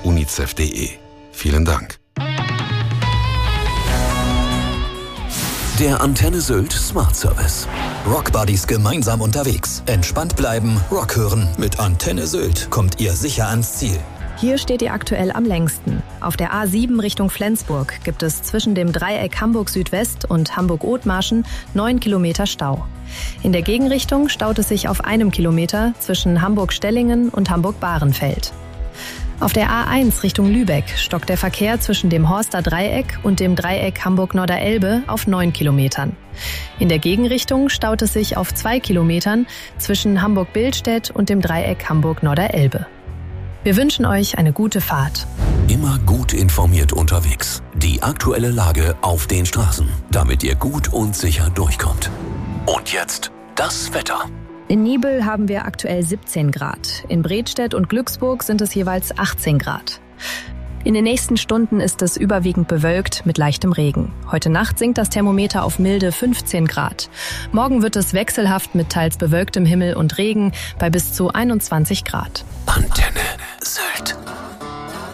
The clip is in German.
unicef.de. Vielen Dank. Der Antenne Sylt Smart Service. Rockbuddies gemeinsam unterwegs. Entspannt bleiben, Rock hören. Mit Antenne Sylt kommt ihr sicher ans Ziel. Hier steht ihr aktuell am längsten. Auf der A7 Richtung Flensburg gibt es zwischen dem Dreieck Hamburg Südwest und Hamburg-Othmarschen 9 Kilometer Stau. In der Gegenrichtung staut es sich auf 1 Kilometer zwischen Hamburg-Stellingen und Hamburg-Bahrenfeld. Auf der A1 Richtung Lübeck stockt der Verkehr zwischen dem Horster Dreieck und dem Dreieck Hamburg-Norderelbe auf 9 Kilometern. In der Gegenrichtung staut es sich auf 2 Kilometern zwischen Hamburg-Billstedt und dem Dreieck Hamburg-Norderelbe. Wir wünschen euch eine gute Fahrt. Immer gut informiert unterwegs. Die aktuelle Lage auf den Straßen, damit ihr gut und sicher durchkommt. Und jetzt das Wetter. In Nibel haben wir aktuell 17 Grad. In Bredstedt und Glücksburg sind es jeweils 18 Grad. In den nächsten Stunden ist es überwiegend bewölkt mit leichtem Regen. Heute Nacht sinkt das Thermometer auf milde 15 Grad. Morgen wird es wechselhaft mit teils bewölktem Himmel und Regen bei bis zu 21 Grad. Antenne.